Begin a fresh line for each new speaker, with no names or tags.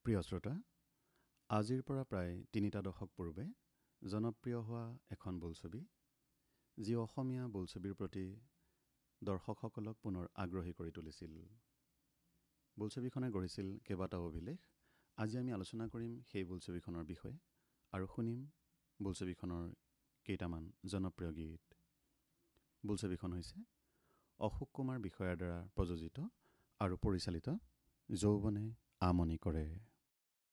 প্ৰিয় শ্ৰোতা, আজিৰ পৰা প্ৰায় ৩টা দশক পূৰ্বে জনপ্ৰিয় হোৱা এখন বোলছবি, যি অসমীয়া বোলছবিৰ প্ৰতি দৰ্শকসকলক পুনৰ আগ্ৰহী কৰি তুলিছিল। বোলছবিখনে গঢ়িছিল কেইবাটাও অভিলেখ। আজি আমি আলোচনা কৰিম সেই বোলছবিখনৰ বিষয়ে আৰু শুনিম বোলছবিখনৰ কেইটামান জনপ্ৰিয় গীত। বোলছবিখন হৈছে অশোক কুমাৰ বিষয়াৰ দ্বাৰা প্ৰযোজিত আৰু পৰিচালিত যৌৱনে আমনি কৰে।